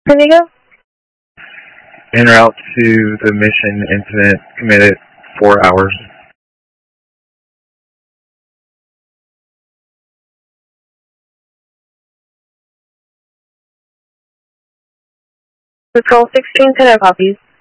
Indigo? En route to the mission incident committed 4 hours. Patrol 16, 10 copies.